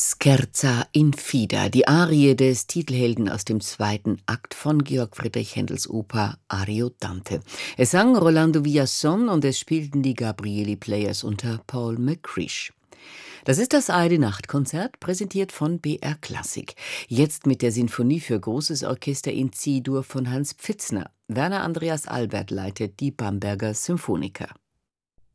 Scherza infida, die Arie des Titelhelden aus dem zweiten Akt von Georg Friedrich Händels Oper Ariodante. Es sang Rolando Villazón und es spielten die Gabrieli Players unter Paul McCreesh. Das ist das ARD-Nachtkonzert, präsentiert von BR Klassik. Jetzt mit der Sinfonie für großes Orchester in C-Dur von Hans Pfitzner. Werner Andreas Albert leitet die Bamberger Symphoniker.